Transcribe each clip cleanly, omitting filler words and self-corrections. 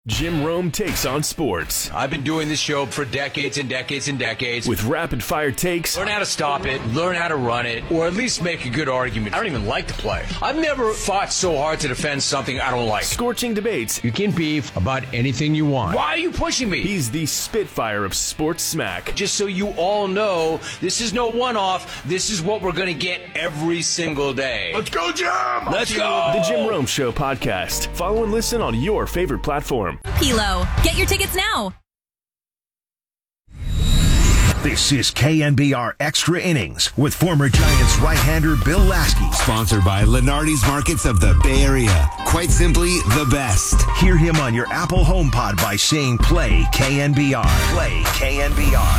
Jim Rome takes on sports. I've been doing this show for decades and decades and decades. With rapid-fire takes. Learn how to stop it, learn how to run it, or at least make a good argument. I don't even like to play. I've never fought so hard to defend something I don't like. Scorching debates. You can beef about anything you want. Why are you pushing me? He's the Spitfire of sports smack. Just so you all know, this is no one-off. This is what we're going to get every single day. Let's go, Jim! Let's go! The Jim Rome Show podcast. Follow and listen on your favorite platform. Pilo. Get your tickets now. This is KNBR Extra Innings with former Giants right-hander Bill Lasky. Sponsored by Lenardi's Markets of the Bay Area. Quite simply, the best. Hear him on your Apple HomePod by saying play KNBR. Play KNBR.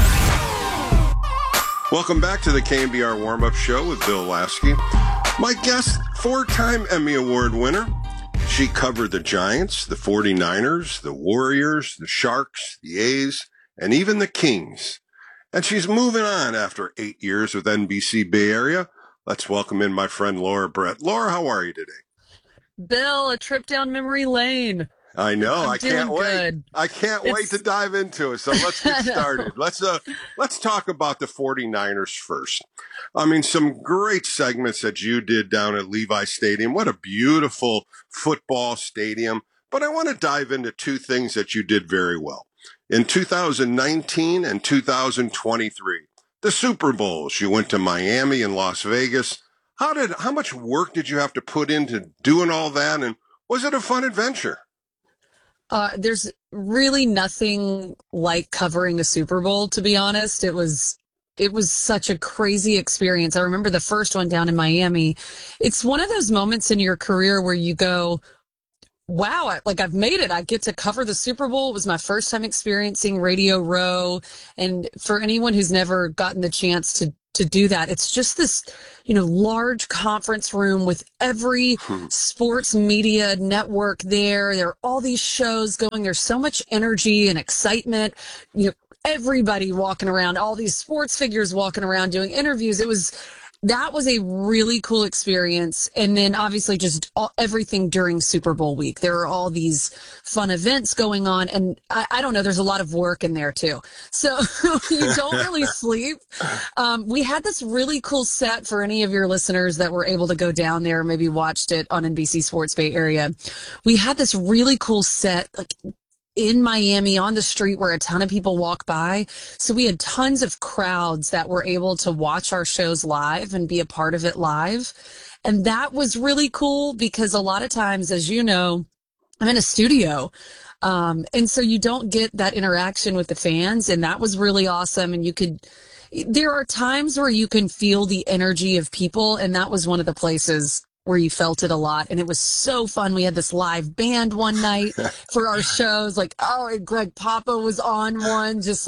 Welcome back to the KNBR Warm-Up Show with Bill Lasky. My guest, four-time Emmy Award winner. She covered the Giants, the 49ers, the Warriors, the Sharks, the A's, and even the Kings. And she's moving on after 8 years with NBC Bay Area. Let's welcome in my friend Laura Brett. Laura, how are you today? Bill, a trip down memory lane. I know. I can't wait. Good. I can't wait to dive into it. So let's get started. Let's talk about the 49ers first. I mean, some great segments that you did down at Levi Stadium. What a beautiful football stadium. But I want to dive into two things that you did very well. In 2019 and 2023, the Super Bowls, you went to Miami and Las Vegas. How much work did you have to put into doing all that? And was it a fun adventure? There's really nothing like covering a Super Bowl, to be honest. It was such a crazy experience. I remember the first one down in Miami. It's one of those moments in your career where you go, wow, I've made it. I get to cover the Super Bowl. It was my first time experiencing Radio Row. And for anyone who's never gotten the chance to do that, it's just this, large conference room with every sports media network there. There are all these shows going. There's so much energy and excitement. Everybody walking around, all these sports figures walking around doing interviews. That was a really cool experience. And then obviously just everything during Super Bowl week. There are all these fun events going on. And I don't know, there's a lot of work in there too. So you don't really sleep. We had this really cool set for any of your listeners that were able to go down there, maybe watched it on NBC Sports Bay Area. We had this really cool set, in Miami on the street where a ton of people walk by. So we had tons of crowds that were able to watch our shows live and be a part of it live. And that was really cool because a lot of times, as you know, I'm in a studio. And so you don't get that interaction with the fans. And that was really awesome. And there are times where you can feel the energy of people. And that was one of the places where you felt it a lot. And it was so fun. We had this live band one night for our shows. Greg Papa was on one, just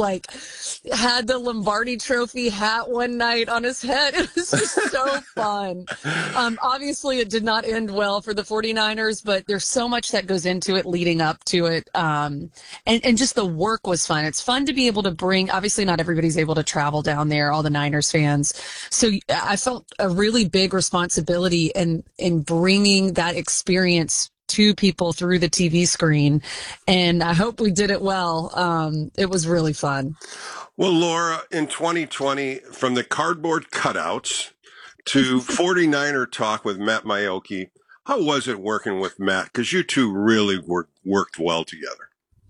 had the Lombardi Trophy hat one night on his head. It was just so fun. Obviously, it did not end well for the 49ers, but there's so much that goes into it leading up to it. And just the work was fun. It's fun to be able to bring, obviously not everybody's able to travel down there, all the Niners fans. So I felt a really big responsibility in bringing that experience to people through the TV screen. And I hope we did it well. It was really fun. Well, Laura, in 2020, from the cardboard cutouts to 49er talk with Matt Maiocchi, how was it working with Matt? Because you two really worked well together.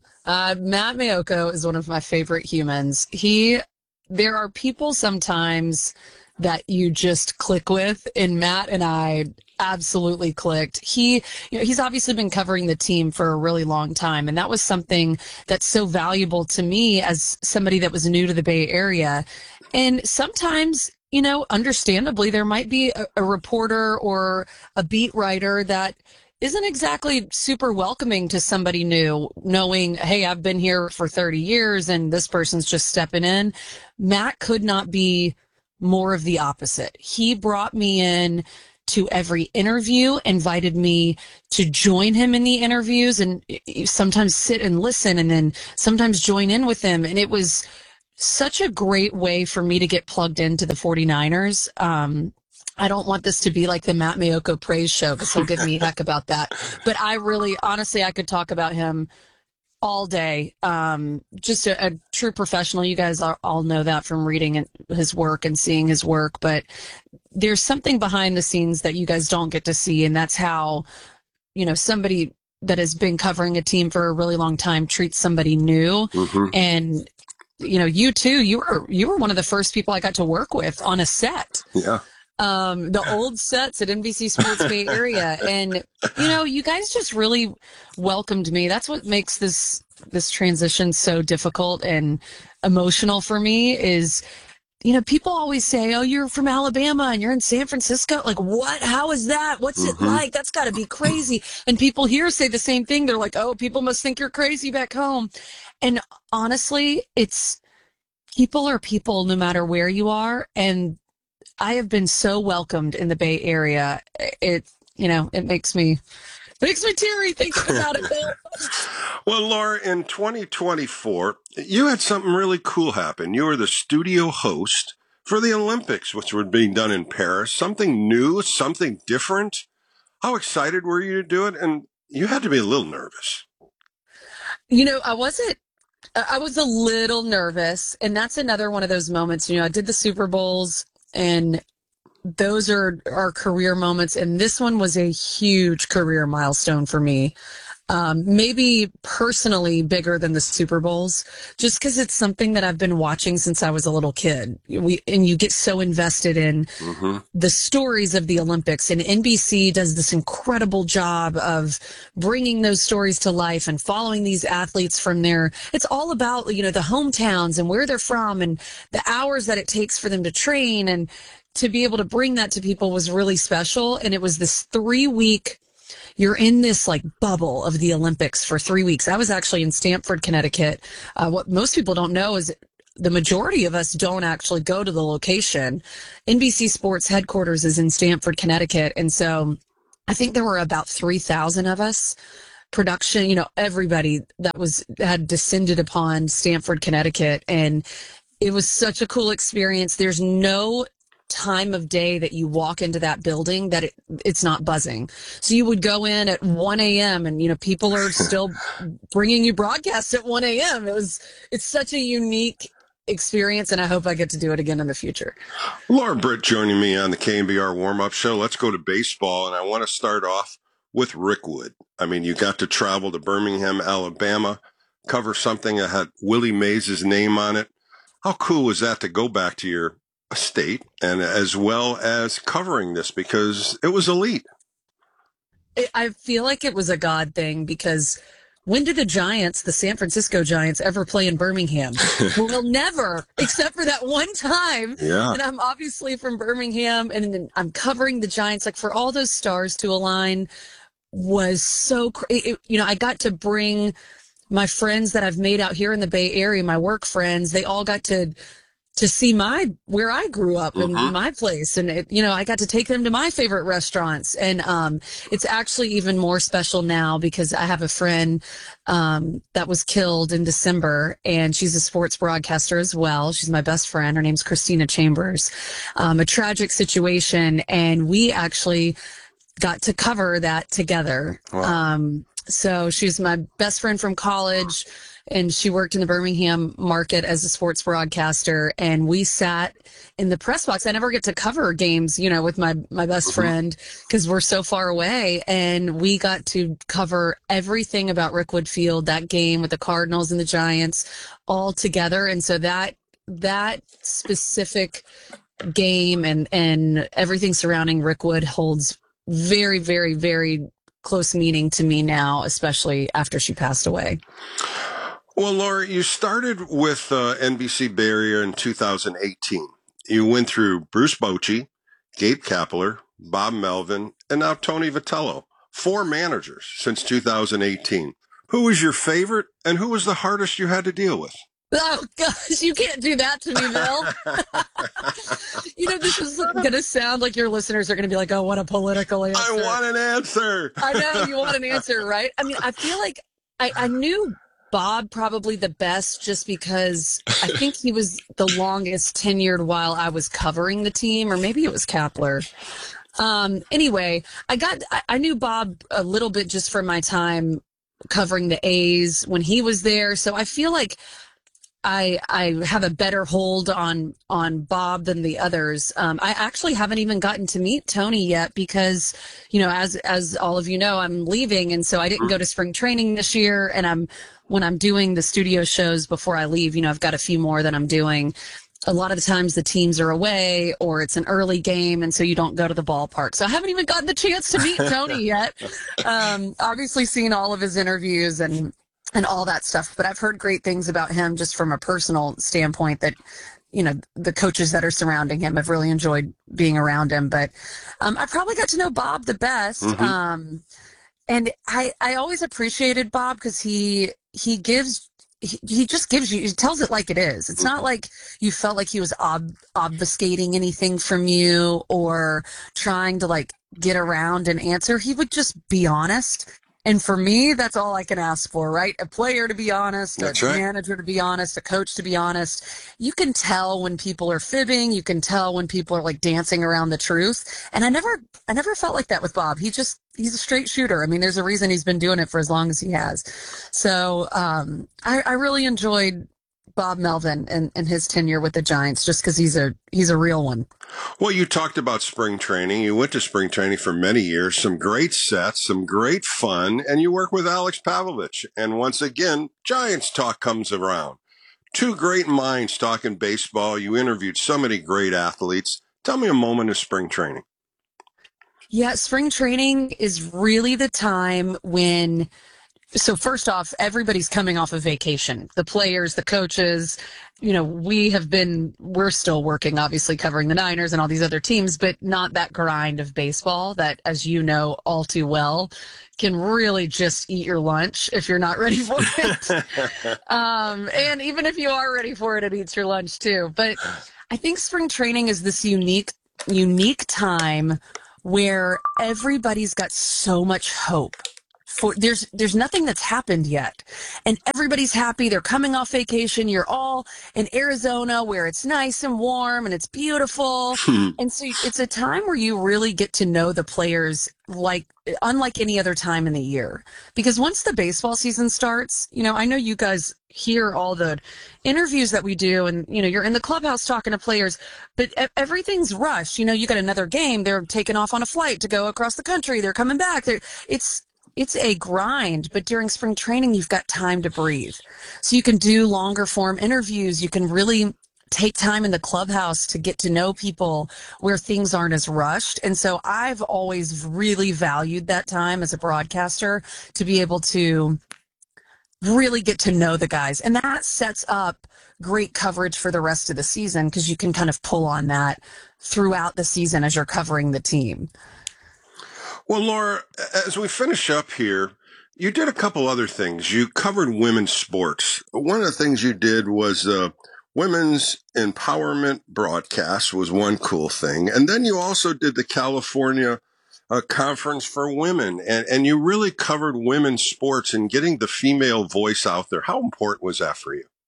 Matt Maiocco is one of my favorite humans. There are people sometimes that you just click with, and Matt and I absolutely clicked. He's obviously been covering the team for a really long time, and that was something that's so valuable to me as somebody that was new to the Bay Area. And sometimes, understandably, there might be a reporter or a beat writer that isn't exactly super welcoming to somebody new, knowing, hey, I've been here for 30 years and this person's just stepping in. Matt could not be more of the opposite. He brought me in to every interview, invited me to join him in the interviews, and sometimes sit and listen and then sometimes join in with him. And it was such a great way for me to get plugged into the 49ers. I don't want this to be like the Matt Maiocco praise show because he'll give me heck about that. But I really, honestly, I could talk about him all day. Just a true professional. You guys all know that from reading his work and seeing his work. But there's something behind the scenes that you guys don't get to see, and that's how, somebody that has been covering a team for a really long time treats somebody new. Mm-hmm. And you too. You were one of the first people I got to work with on a set. Yeah. The old sets at NBC Sports Bay Area. And, you guys just really welcomed me. That's what makes this transition so difficult and emotional for me is, people always say, oh, you're from Alabama and you're in San Francisco. Like, what? How is that? What's it like? That's got to be crazy. And people here say the same thing. They're like, oh, people must think you're crazy back home. And honestly, people are people no matter where you are. And I have been so welcomed in the Bay Area. It makes me teary thinking about it, Bill. Well, Laura, in 2024, you had something really cool happen. You were the studio host for the Olympics, which were being done in Paris. Something new, something different. How excited were you to do it? And you had to be a little nervous. I was a little nervous. And that's another one of those moments. I did the Super Bowls, and those are our career moments. And this one was a huge career milestone for me. Maybe personally bigger than the Super Bowls, just because it's something that I've been watching since I was a little kid. And you get so invested in the stories of the Olympics, and NBC does this incredible job of bringing those stories to life and following these athletes from it's all about, the hometowns and where they're from and the hours that it takes for them to train, and to be able to bring that to people was really special. And it was this 3-week, you're in this bubble of the Olympics for 3 weeks. I was actually in Stamford, Connecticut. What most people don't know is the majority of us don't actually go to the location. NBC Sports headquarters is in Stamford, Connecticut. And so I think there were about 3,000 of us. Production, everybody that had descended upon Stamford, Connecticut. And it was such a cool experience. There's no time of day that you walk into that building that it's not buzzing. So you would go in at 1 a.m. and, people are still bringing you broadcasts at 1 a.m. It's such a unique experience, and I hope I get to do it again in the future. Laura Britt joining me on the KNBR warm-up show. Let's go to baseball, and I want to start off with Rick Wood. I mean, you got to travel to Birmingham, Alabama, cover something that had Willie Mays' name on it. How cool was that to go back to your state and as well as covering this, because it was elite? I feel like it was a God thing, because when did the San Francisco Giants, ever play in Birmingham? Well, never, except for that one time. Yeah. And I'm obviously from Birmingham, and I'm covering the Giants. For all those stars to align was so I got to bring my friends that I've made out here in the Bay Area, my work friends. They all got to see where I grew up in my place. And, I got to take them to my favorite restaurants. And it's actually even more special now because I have a friend that was killed in December, and she's a sports broadcaster as well. She's my best friend. Her name's Christina Chambers. A tragic situation, and we actually got to cover that together. Wow. So she's my best friend from college, and she worked in the Birmingham market as a sports broadcaster, and we sat in the press box. I never get to cover games, with my best friend, because we're so far away, and we got to cover everything about Rick Wood Field, that game with the Cardinals and the Giants, all together. And so that specific game and everything surrounding Rick Wood holds very, very, very close meaning to me now, especially after she passed away. Well, Laura, you started with NBC Bay Area in 2018. You went through Bruce Bochy, Gabe Kapler, Bob Melvin, and now Tony Vitello. 4 managers since 2018. Who was your favorite, and who was the hardest you had to deal with? Oh, gosh, you can't do that to me, Bill. This is going to sound like your listeners are going to be like, oh, what a political answer. I want an answer. I know, you want an answer, right? I mean, I feel like I knew Bob probably the best just because I think he was the longest tenured while I was covering the team, or maybe it was Kapler. Anyway, I knew Bob a little bit just from my time covering the A's when he was there. So I feel like I have a better hold on Bob than the others. I actually haven't even gotten to meet Tony yet because, as all of you know, I'm leaving. And so I didn't go to spring training this year. And when I'm doing the studio shows before I leave, I've got a few more that I'm doing. A lot of the times the teams are away or it's an early game, and so you don't go to the ballpark. So I haven't even gotten the chance to meet Tony yet. Obviously seen all of his interviews and all that stuff, but I've heard great things about him just from a personal standpoint that, the coaches that are surrounding him have really enjoyed being around him. But I probably got to know Bob the best. Mm-hmm. And I always appreciated Bob because he just gives you, he tells it like it is. It's not like you felt like he was obfuscating anything from you or trying to get around and answer. He would just be honest. And for me, that's all I can ask for, right? A player to be honest, that's a right. manager to be honest, a coach to be honest. You can tell when people are fibbing. You can tell when people are dancing around the truth. And I never felt like that with Bob. He's a straight shooter. I mean, there's a reason he's been doing it for as long as he has. So I really enjoyed Bob Melvin and his tenure with the Giants just because he's a real one. Well, you talked about spring training. You went to spring training for many years, some great sets, some great fun, and you work with Alex Pavlovich. And once again, Giants talk comes around. Two great minds talking baseball. You interviewed so many great athletes. Tell me a moment of spring training. Yeah, spring training is really the time when, so first off, everybody's coming off of vacation. The players, the coaches, we're still working, obviously covering the Niners and all these other teams, but not that grind of baseball that, as you know all too well, can really just eat your lunch if you're not ready for it. And even if you are ready for it, it eats your lunch too. But I think spring training is this unique time where everybody's got so much hope. There's nothing that's happened yet, and everybody's happy. They're coming off vacation. You're all in Arizona where it's nice and warm and it's beautiful. And so it's a time where you really get to know the players unlike any other time in the year. Because once the baseball season starts, I know you guys hear all the interviews that we do and, you're in the clubhouse talking to players, but everything's rushed. You got another game. They're taking off on a flight to go across the country. They're coming back. It's a grind, but during spring training, you've got time to breathe. So you can do longer form interviews. You can really take time in the clubhouse to get to know people where things aren't as rushed. And so I've always really valued that time as a broadcaster to be able to really get to know the guys. And that sets up great coverage for the rest of the season because you can kind of pull on that throughout the season as you're covering the team. Well, Laura, as we finish up here, you did a couple other things. You covered women's sports. One of the things you did was women's empowerment broadcast was one cool thing. And then you also did the California Conference for Women. And you really covered women's sports and getting the female voice out there. How important was that for you?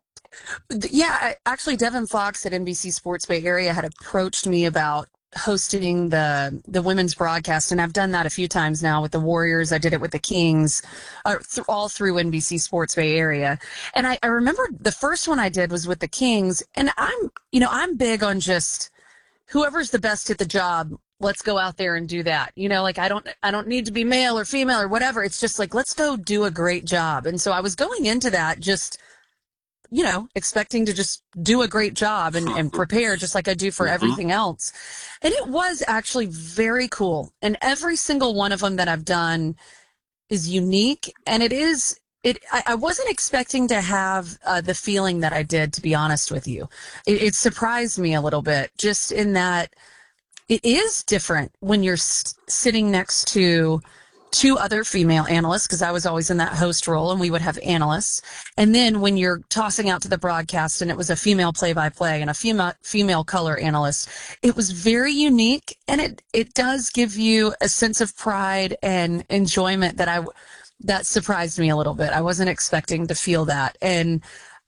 Yeah, actually, Devin Fox at NBC Sports Bay Area had approached me about hosting the women's broadcast, and I've done that a few times now with the Warriors. I did it with the Kings, all through NBC Sports Bay Area. And I remember the first one I did was with the Kings, and I'm big on just whoever's the best at the job, let's go out there and do that. I don't need to be male or female or whatever. It's just let's go do a great job. And so I was going into that just expecting to just do a great job and prepare just like I do for everything else. And it was actually very cool. And every single one of them that I've done is unique. And I wasn't expecting to have the feeling that I did, to be honest with you. It surprised me a little bit, just in that it is different when you're sitting next to two other female analysts, because I was always in that host role and we would have analysts. And then when you're tossing out to the broadcast and it was a female play-by-play and a female color analyst, it was very unique. And it does give you a sense of pride and enjoyment that surprised me a little bit. I wasn't expecting to feel that. And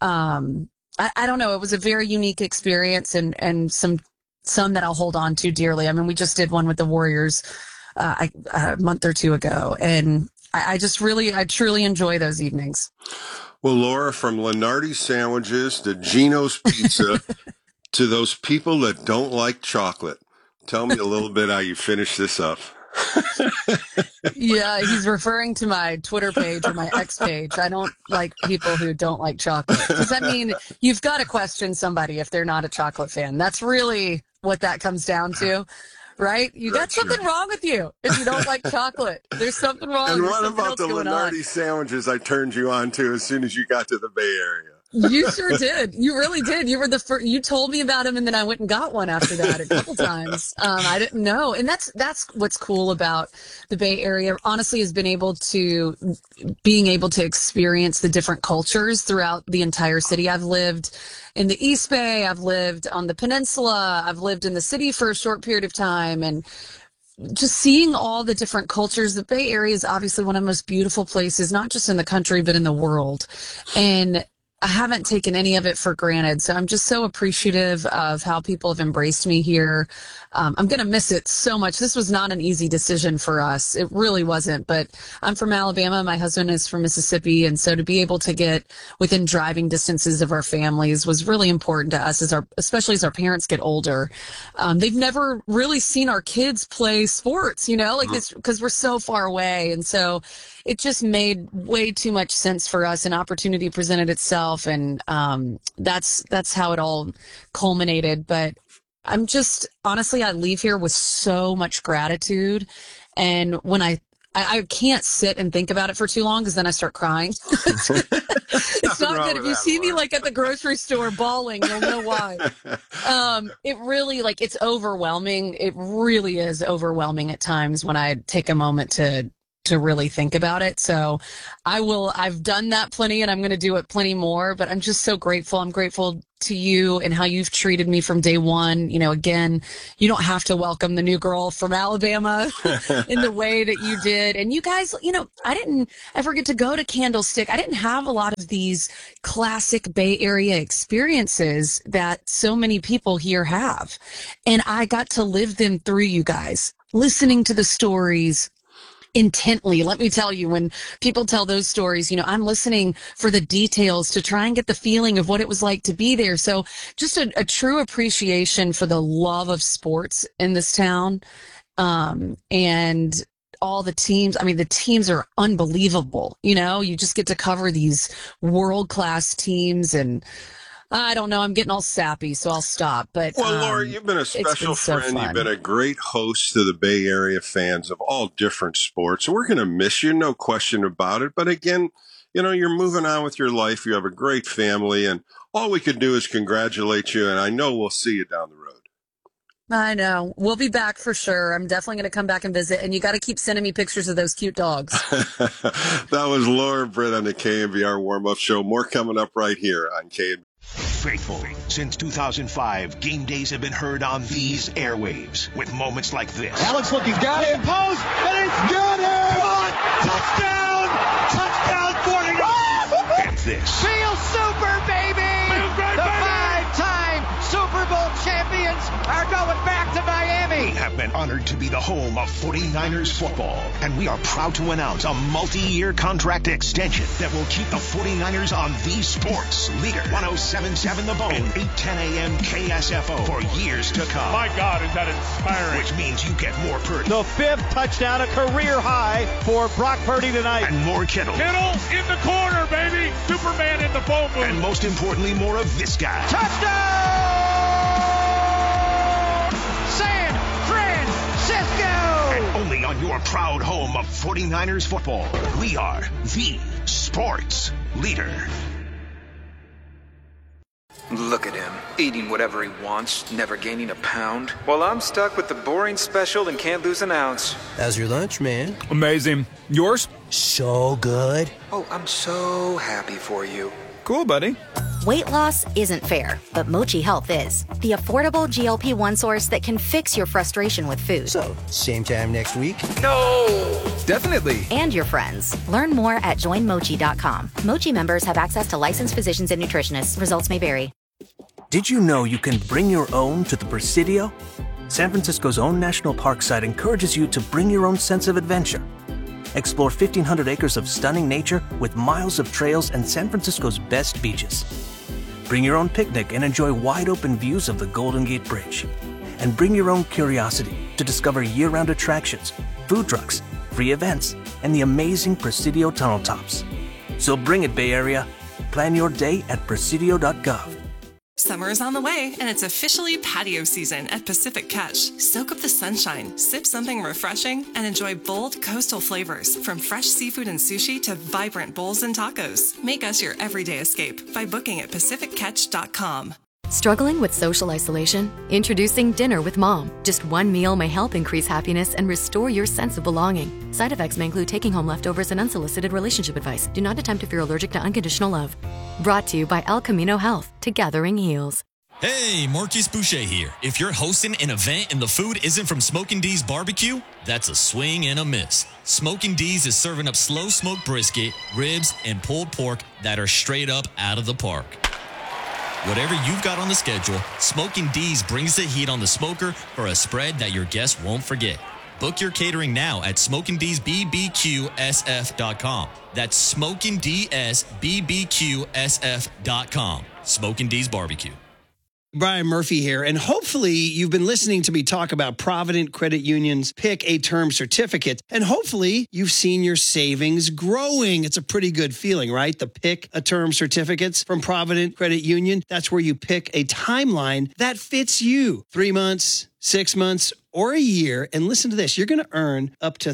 I don't know, it was a very unique experience and some that I'll hold on to dearly. I mean, we just did one with the Warriors a month or two ago, and I truly enjoy those evenings. Well, Laura, from Lenardi's sandwiches to Gino's pizza to those people that don't like chocolate, tell me a little bit how you finish this up. Yeah, he's referring to my Twitter page or my X page. I don't like people who don't like chocolate. Does that mean you've got to question somebody if they're not a chocolate fan? That's really what that comes down to, right? You got something wrong with you if you don't like chocolate. There's something wrong. And what about the Lenardi sandwiches I turned you on to as soon as you got to the Bay Area? You sure did. You really did. You were the first. You told me about him, and then I went and got one after that a couple times. I didn't know, and that's what's cool about the Bay Area. Honestly, has being able to experience the different cultures throughout the entire city. I've lived in the East Bay. I've lived on the peninsula. I've lived in the city for a short period of time, and just seeing all the different cultures. The Bay Area is obviously one of the most beautiful places, not just in the country, but in the world. And I haven't taken any of it for granted. So I'm just so appreciative of how people have embraced me here. I'm going to miss it so much. This was not an easy decision for us. It really wasn't. But I'm from Alabama. My husband is from Mississippi. And so to be able to get within driving distances of our families was really important to us, especially as our parents get older. They've never really seen our kids play sports, like this, because we're so far away. And so it just made way too much sense for us. An opportunity presented itself, and that's how it all culminated. But I'm just, honestly, I leave here with so much gratitude. And when I can't sit and think about it for too long because then I start crying. It's not good. If you see me like at the grocery store bawling, you'll know why. It really, it's overwhelming. It really is overwhelming at times when I take a moment to really think about it. So I've done that plenty, and I'm going to do it plenty more, but I'm just so grateful. I'm grateful to you and how you've treated me from day one. Again, you don't have to welcome the new girl from Alabama in the way that you did. And you guys, I didn't ever get to go to Candlestick. I didn't have a lot of these classic Bay Area experiences that so many people here have. And I got to live them through you guys, listening to the stories intently. Let me tell you, when people tell those stories, I'm listening for the details to try and get the feeling of what it was like to be there. So just a true appreciation for the love of sports in this town. And all the teams. I mean, the teams are unbelievable. You just get to cover these world-class teams, and I don't know. I'm getting all sappy, so I'll stop. But Laura, you've been a special friend. You've been a great host to the Bay Area fans of all different sports. We're going to miss you, no question about it. But again, you're moving on with your life. You have a great family, and all we could do is congratulate you. And I know we'll see you down the road. I know. We'll be back for sure. I'm definitely going to come back and visit, and you got to keep sending me pictures of those cute dogs. That was Laura Britt on the KNBR Warm-Up Show. More coming up right here on KNBR. Faithful. Since 2005, game days have been heard on these airwaves with moments like this. Alex looking, got it, post, and it's got it! Touchdown! Touchdown, 49! And this. Feel super, baby! The five-time Super Bowl champions are going back to Miami. We have been honored to be the home of 49ers football, and we are proud to announce a multi-year contract extension that will keep the 49ers on the sports leader. 107.7 The Bone and 8:10 a.m. KSFO for years to come. My God, is that inspiring. Which means you get more Purdy. The fifth touchdown, a career high for Brock Purdy tonight. And more Kittle. Kittle in the corner, baby. Superman in the phone booth. And most importantly, more of this guy. Touchdown! San Francisco! And only on your proud home of 49ers football. We are the sports leader. Look at him, eating whatever he wants, never gaining a pound. While I'm stuck with the boring special and can't lose an ounce. How's your lunch, man? Amazing. Yours? So good. Oh, I'm so happy for you. Cool, buddy. Weight loss isn't fair, but Mochi Health is. The affordable GLP-1 source that can fix your frustration with food. So, same time next week? No! Definitely. And your friends. Learn more at joinmochi.com. Mochi members have access to licensed physicians and nutritionists. Results may vary. Did you know you can bring your own to the Presidio? San Francisco's own national park site encourages you to bring your own sense of adventure. Explore 1,500 acres of stunning nature with miles of trails and San Francisco's best beaches. Bring your own picnic and enjoy wide-open views of the Golden Gate Bridge. And bring your own curiosity to discover year-round attractions, food trucks, free events, and the amazing Presidio tunnel tops. So bring it, Bay Area. Plan your day at presidio.gov. Summer is on the way, and it's officially patio season at Pacific Catch. Soak up the sunshine, sip something refreshing, and enjoy bold coastal flavors from fresh seafood and sushi to vibrant bowls and tacos. Make us your everyday escape by booking at pacificcatch.com. Struggling with social isolation? Introducing Dinner with Mom. Just one meal may help increase happiness and restore your sense of belonging. Side effects may include taking home leftovers and unsolicited relationship advice. Do not attempt if you're allergic to unconditional love. Brought to you by El Camino Health. Gathering Heals. Hey, Marquis Boucher here. If you're hosting an event and the food isn't from Smokin' D's Barbecue, that's a swing and a miss. Smokin' D's is serving up slow smoked brisket, ribs, and pulled pork that are straight up out of the park. Whatever you've got on the schedule, Smokin' D's brings the heat on the smoker for a spread that your guests won't forget. Book your catering now at SmokingD'sBBQSF.com. That's SmokingD'sBBQSF.com. Smokin' D's Barbecue. Brian Murphy here, and hopefully you've been listening to me talk about Provident Credit Union's Pick a Term certificate, and hopefully you've seen your savings growing. It's a pretty good feeling, right? The Pick a Term certificates from Provident Credit Union. That's where you pick a timeline that fits you. 3 months, 6 months, or a year. And listen to this, you're going to earn up to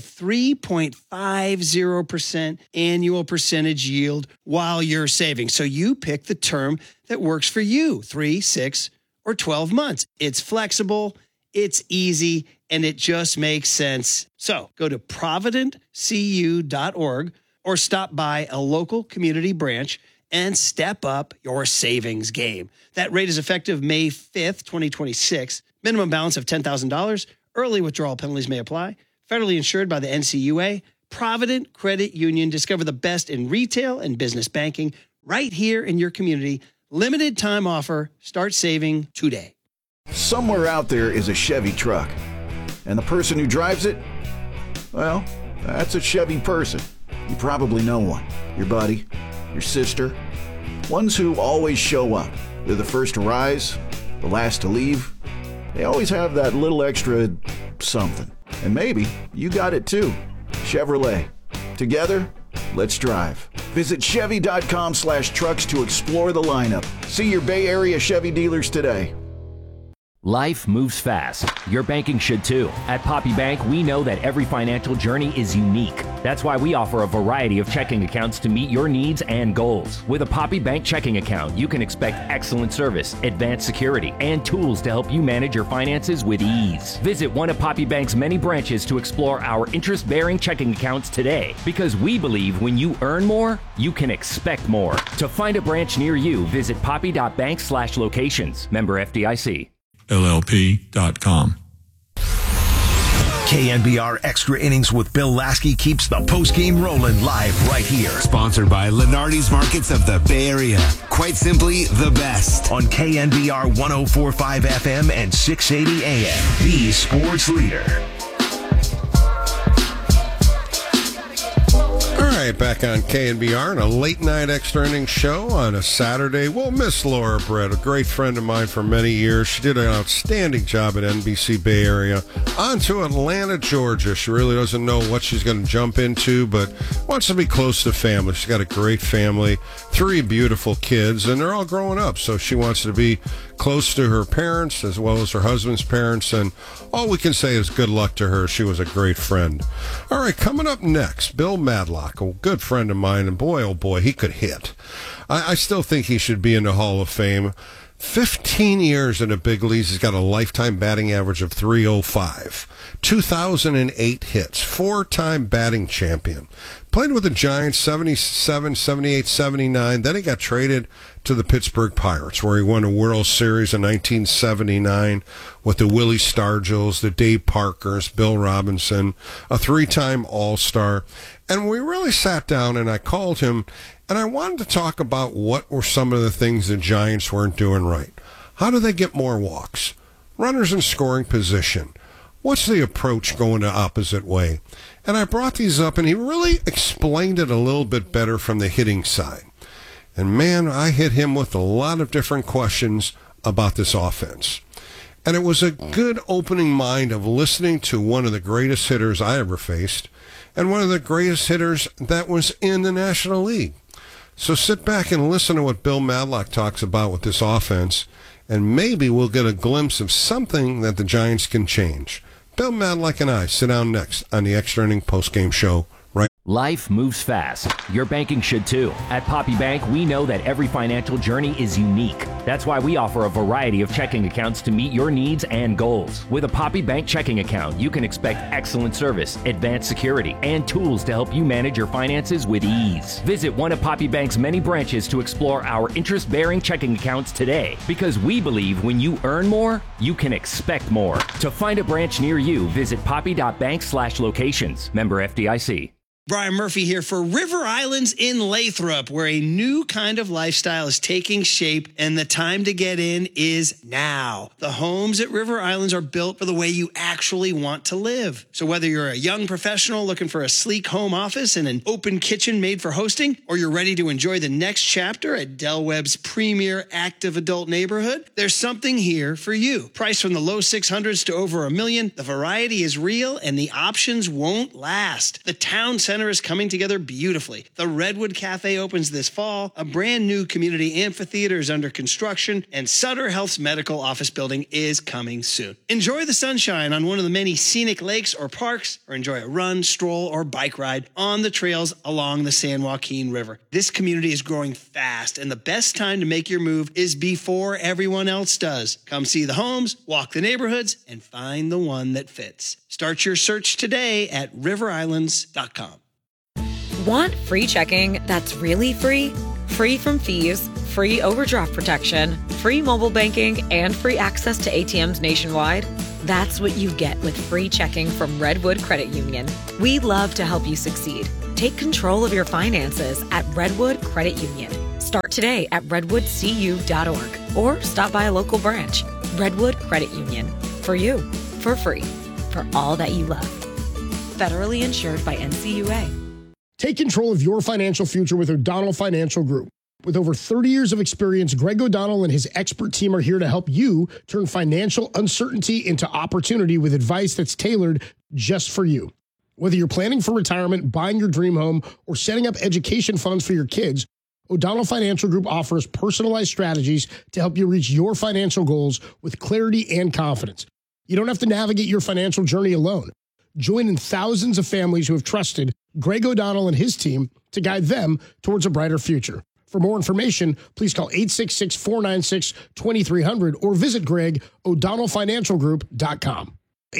3.50% annual percentage yield while you're saving. So you pick the term that works for you, 3, 6, or 12 months. It's flexible, it's easy, and it just makes sense. So go to providentcu.org or stop by a local community branch and step up your savings game. That rate is effective May 5th, 2026. Minimum balance of $10,000. Early withdrawal penalties may apply. Federally insured by the NCUA. Provident Credit Union. Discover the best in retail and business banking right here in your community. Limited time offer. Start saving today. Somewhere out there is a Chevy truck. And the person who drives it, well, that's a Chevy person. You probably know one. Your buddy, your sister. Ones who always show up. They're the first to rise, the last to leave. They always have that little extra something. And maybe you got it too. Chevrolet. Together, let's drive. Visit Chevy.com/trucks to explore the lineup. See your Bay Area Chevy dealers today. Life moves fast. Your banking should too. At Poppy Bank, we know that every financial journey is unique. That's why we offer a variety of checking accounts to meet your needs and goals. With a Poppy Bank checking account, you can expect excellent service, advanced security, and tools to help you manage your finances with ease. Visit one of Poppy Bank's many branches to explore our interest-bearing checking accounts today, because we believe when you earn more, you can expect more. To find a branch near you, visit poppy.bank/locations. Member FDIC. LLP.com. KNBR Extra Innings with Bill Lasky keeps the postgame rolling live right here. Sponsored by Lenardi's Markets of the Bay Area. Quite simply, the best. On KNBR 104.5 FM and 680 AM. The sports leader. All right, back on KNBR and a late night extra innings show on a Saturday. We'll miss Laura Brett, a great friend of mine for many years. She did an outstanding job at NBC Bay Area. On to Atlanta, Georgia. She really doesn't know what she's going to jump into, but wants to be close to family. She's got a great family, 3 beautiful kids, and they're all growing up. So she wants to be close to her parents as well as her husband's parents, and all we can say is good luck to her. She was a great friend. All right, coming up next, Bill Madlock, a good friend of mine, and boy, oh boy, he could hit. I still think he should be in the Hall of Fame. 15 years in the big leagues. He's got a lifetime batting average of .305. 2008 hits. 4-time batting champion. Played with the Giants 77, 78, 79. Then he got traded to the Pittsburgh Pirates, where he won a World Series in 1979 with the Willie Stargells, the Dave Parkers, Bill Robinson, a 3-time All-Star. And we really sat down and I called him, and I wanted to talk about what were some of the things the Giants weren't doing right. How do they get more walks? Runners in scoring position. what's the approach going the opposite way? And I brought these up, and he really explained it a little bit better from the hitting side. And man, I hit him with a lot of different questions about this offense. And it was a good opening mind of listening to one of the greatest hitters I ever faced, and one of the greatest hitters that was in the National League. So sit back and listen to what Bill Madlock talks about with this offense, and maybe we'll get a glimpse of something that the Giants can change. Bill Madlock and I sit down next on the Extra Inning Postgame Show. Right. Life moves fast. Your banking should too. At Poppy Bank, we know that every financial journey is unique. That's why we offer a variety of checking accounts to meet your needs and goals. With a Poppy Bank checking account, you can expect excellent service, advanced security, and tools to help you manage your finances with ease. Visit one of Poppy Bank's many branches to explore our interest-bearing checking accounts today, because we believe when you earn more, you can expect more. To find a branch near you, visit poppy.bank/locations. Member FDIC. Brian Murphy here for River Islands in Lathrop, where a new kind of lifestyle is taking shape, and the time to get in is now. The homes at River Islands are built for the way you actually want to live. So whether you're a young professional looking for a sleek home office and an open kitchen made for hosting, or you're ready to enjoy the next chapter at Del Webb's premier active adult neighborhood, there's something here for you. Priced from the low 600s to over $1 million, the variety is real and the options won't last. The town center is coming together beautifully. The Redwood Cafe opens this fall, a brand new community amphitheater is under construction, and Sutter Health's medical office building is coming soon. Enjoy the sunshine on one of the many scenic lakes or parks, or enjoy a run, stroll, or bike ride on the trails along the San Joaquin River. This community is growing fast, and the best time to make your move is before everyone else does. Come see the homes, walk the neighborhoods, and find the one that fits. Start your search today at riverislands.com. Want free checking that's really free? Free from fees, free overdraft protection, free mobile banking, and free access to ATMs nationwide? That's what you get with free checking from Redwood Credit Union. We love to help you succeed. Take control of your finances at Redwood Credit Union. Start today at redwoodcu.org or stop by a local branch. Redwood Credit Union. For you, for free, for all that you love. Federally insured by NCUA. Take control of your financial future with O'Donnell Financial Group. With over 30 years of experience, Greg O'Donnell and his expert team are here to help you turn financial uncertainty into opportunity with advice that's tailored just for you. Whether you're planning for retirement, buying your dream home, or setting up education funds for your kids, O'Donnell Financial Group offers personalized strategies to help you reach your financial goals with clarity and confidence. You don't have to navigate your financial journey alone. Join in thousands of families who have trusted Greg O'Donnell and his team to guide them towards a brighter future. For more information, please call 866-496-2300 or visit GregO'DonnellFinancialGroup.com.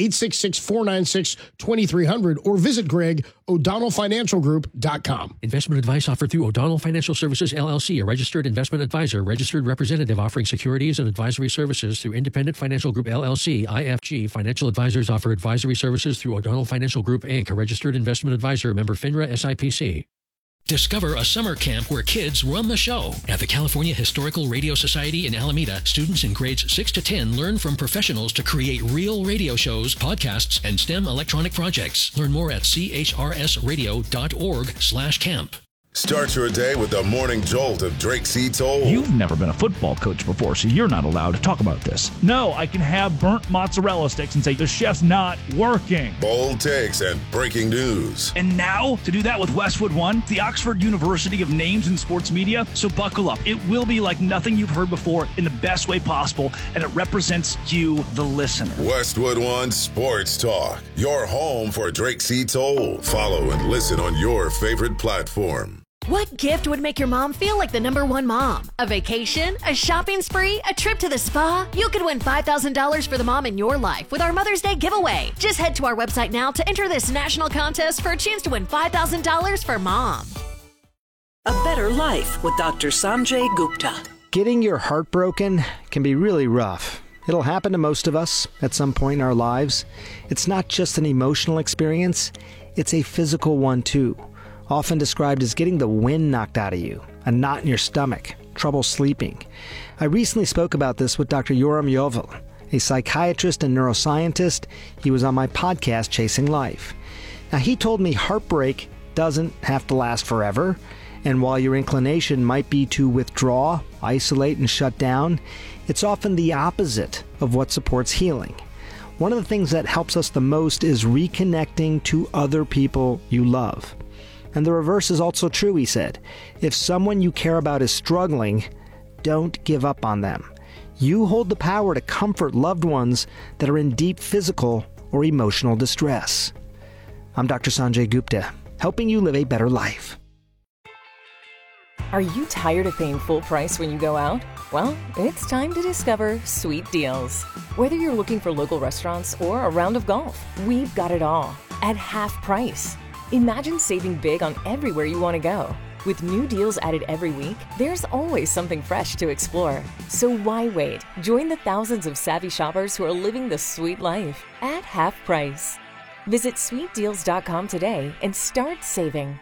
866-496-2300 or visit GregO'DonnellFinancialGroup.com. Investment advice offered through O'Donnell Financial Services, LLC, a registered investment advisor, registered representative offering securities and advisory services through Independent Financial Group, LLC, IFG. Financial advisors offer advisory services through O'Donnell Financial Group, Inc., a registered investment advisor, member FINRA SIPC. Discover a summer camp where kids run the show. At the California Historical Radio Society in Alameda, students in grades 6 to 10 learn from professionals to create real radio shows, podcasts, and STEM electronic projects. Learn more at chrsradio.org/camp. Start your day with the morning jolt of Drake C. Toll. You've never been a football coach before, so you're not allowed to talk about this. No, I can have burnt mozzarella sticks and say the chef's not working. Bold takes and breaking news. And now, to do that with Westwood One, the Oxford University of Names in Sports Media. So buckle up. It will be like nothing you've heard before in the best way possible, and it represents you, the listener. Westwood One Sports Talk, your home for Drake C. Toll. Follow and listen on your favorite platform. What gift would make your mom feel like the #1 mom? A vacation? A shopping spree? A trip to the spa? You could win $5,000 for the mom in your life with our Mother's Day giveaway. Just head to our website now to enter this national contest for a chance to win $5,000 for mom. A Better Life with Dr. Sanjay Gupta. Getting your heart broken can be really rough. It'll happen to most of us at some point in our lives. It's not just an emotional experience, it's a physical one too. Often described as getting the wind knocked out of you, a knot in your stomach, trouble sleeping. I recently spoke about this with Dr. Yoram Yovel. a psychiatrist and neuroscientist. He was on my podcast, Chasing Life. Now, he told me heartbreak doesn't have to last forever, and while your inclination might be to withdraw, isolate, and shut down, it's often the opposite of what supports healing. One of the things that helps us the most is reconnecting to other people you love. And the reverse is also true, he said. If someone you care about is struggling, don't give up on them. You hold the power to comfort loved ones that are in deep physical or emotional distress. I'm Dr. Sanjay Gupta, helping you live a better life. Are you tired of paying full price when you go out? Well, it's time to discover Sweet Deals. Whether you're looking for local restaurants or a round of golf, we've got it all at half price. Imagine saving big on everywhere you want to go. With new deals added every week, there's always something fresh to explore. So why wait? Join the thousands of savvy shoppers who are living the sweet life at half price. Visit sweetdeals.com today and start saving.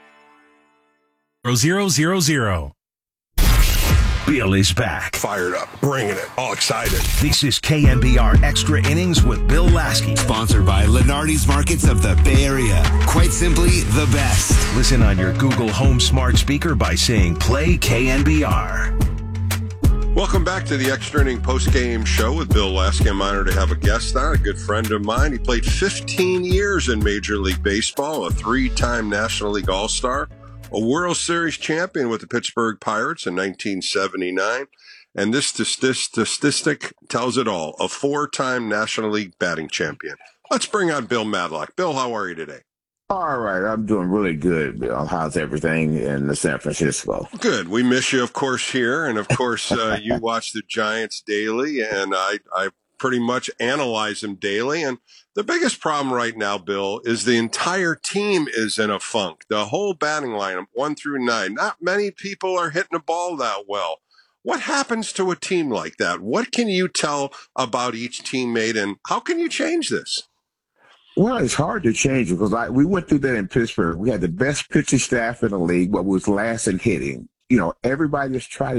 000. Bill is back. Fired up, bringing it, all excited. This is KNBR Extra Innings with Bill Lasky. Sponsored by Lenardi's Markets of the Bay Area. Quite simply, the best. Listen on your Google Home smart speaker by saying play KNBR. Welcome back to the Extra Inning post-game show with Bill Lasky. I'm honored to have a guest on, a good friend of mine. He played 15 years in Major League Baseball, a 3-time National League All-Star, a World Series champion with the Pittsburgh Pirates in 1979. And this statistic tells it all, a 4-time National League batting champion. Let's bring on Bill Madlock. Bill, how are you today? All right, I'm doing really good, Bill. How's everything in San Francisco? Good. We miss you, of course, here. And, of course, you watch the Giants daily, and I pretty much analyze them daily. And the biggest problem right now, Bill, is the entire team is in a funk. The whole batting lineup, 1 through 9. Not many people are hitting the ball that well. What happens to a team like that? What can you tell about each teammate, and how can you change this? Well, it's hard to change because we went through that in Pittsburgh. We had the best pitching staff in the league, but was last in hitting. You know, everybody just tried to